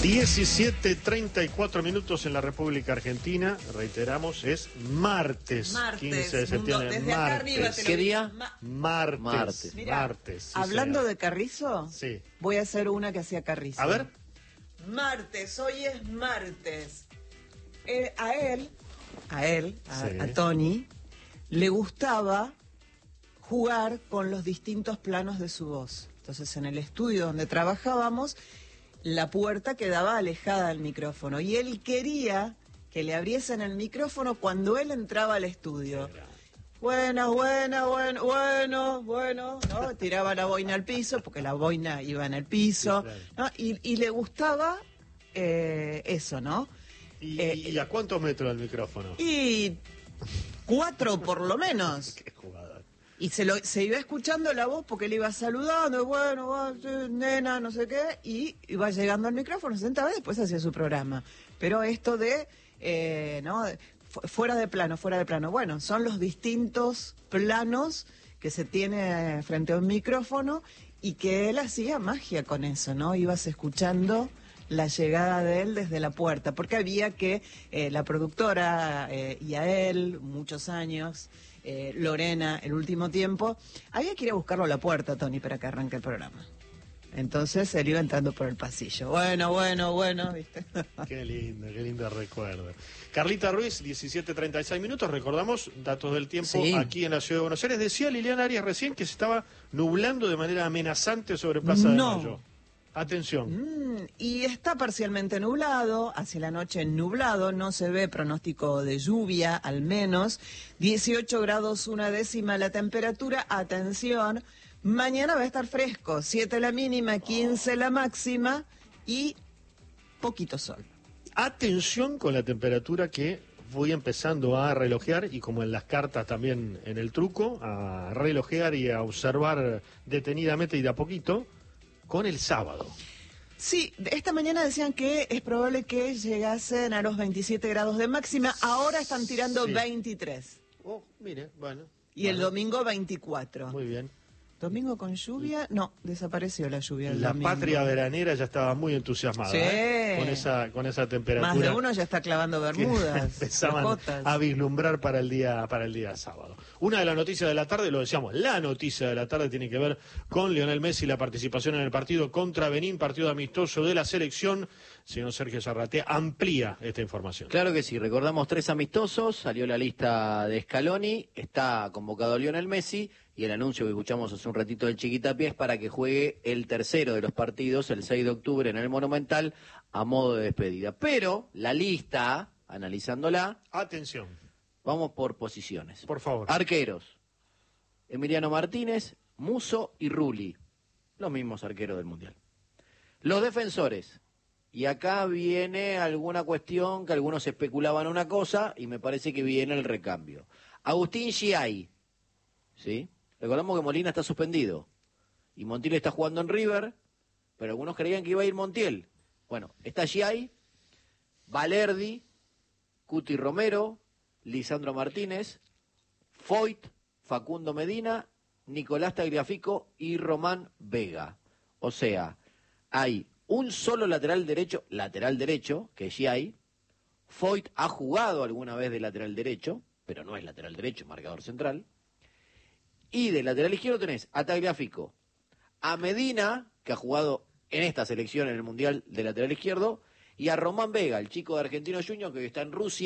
17:34 minutos en la República Argentina. Reiteramos, es martes 15 de septiembre. Desde acá arriba te lo ¿Qué día? Martes. Mirá, Martes. Sí, hablando señor. de Carrizo, Sí. voy a hacer una que hacía Carrizo. A ver. Martes, hoy es martes. A Sí. Tony, le gustaba jugar con los distintos planos de su voz. Entonces, en el estudio donde trabajábamos, la puerta quedaba alejada del micrófono y él quería que le abriesen el micrófono cuando él entraba al estudio. Bueno, ¿no? Tiraba la boina al piso, porque la boina iba en el piso, Sí, ¿no? Y le gustaba eso, ¿no? ¿Y a cuántos metros del micrófono? Y 4 por lo menos. Qué jugador. Y se iba escuchando la voz porque él iba saludando, nena, no sé qué, y iba llegando al micrófono, se sentaba y después hacía su programa. Pero esto de, ¿no? Fuera de plano. Bueno, son los distintos planos que se tiene frente a un micrófono y que él hacía magia con eso, ¿no? Ibas escuchando la llegada de él desde la puerta, porque había que la productora y a él, muchos años, Lorena, el último tiempo, había que ir a buscarlo a la puerta, Tony, para que arranque el programa. Entonces él iba entrando por el pasillo. Bueno, ¿viste? Qué lindo recuerdo. Carlita Ruiz, 17:36 minutos. Recordamos datos del tiempo Sí. aquí en la ciudad de Buenos Aires. Decía Liliana Arias recién que se estaba nublando de manera amenazante sobre Plaza de Mayo. Atención. Y está parcialmente nublado, hacia la noche nublado, no se ve pronóstico de lluvia al menos, 18 grados una décima la temperatura, atención, mañana va a estar fresco, 7 la mínima, 15 la máxima y poquito sol. Atención con la temperatura que voy empezando a relojear y como en las cartas también en el truco, a relojear y a observar detenidamente y de a poquito con el sábado. Sí, esta mañana decían que es probable que llegasen a los 27 grados de máxima, ahora están tirando Sí. 23. Oh, mire, bueno. Y el domingo 24. Muy bien. ¿Domingo con lluvia? No, desapareció la lluvia el La domingo. patria veranera ya estaba muy entusiasmada, Sí. con esa temperatura. Más de uno ya está clavando que bermudas, empezaban cojotas. a vislumbrar para el día sábado. Una de las noticias de la tarde, lo decíamos, la noticia de la tarde tiene que ver con Lionel Messi, la participación en el partido contra Benín, partido amistoso de la selección. Señor Sergio Zarratea amplía esta información. Claro que sí, recordamos 3 amistosos, salió la lista de Scaloni, está convocado Lionel Messi y el anuncio que escuchamos hace un ratito del Chiquitapia es para que juegue el tercero de los partidos el 6 de octubre en el Monumental a modo de despedida. Pero la lista, analizándola, Atención, vamos por posiciones. por favor. Arqueros, Emiliano Martínez, Musso y Rulli, los mismos arqueros del Mundial. Los defensores, y acá viene alguna cuestión que algunos especulaban una cosa y me parece que viene el recambio. Agustín Giai, ¿sí? Recordamos que Molina está suspendido y Montiel está jugando en River, pero algunos creían que iba a ir Montiel. Bueno, está Giai, Valerdi, Cuti Romero, Lisandro Martínez, Foyt, Facundo Medina, Nicolás Tagliafico y Román Vega. O sea, hay un solo lateral derecho, que es Giai. Foyt ha jugado alguna vez de lateral derecho, pero no es lateral derecho, marcador central. Y de lateral izquierdo tenés a Tagliafico, a Medina, que ha jugado en esta selección en el Mundial de lateral izquierdo, y a Román Vega, el chico de Argentinos Juniors que está en Rusia.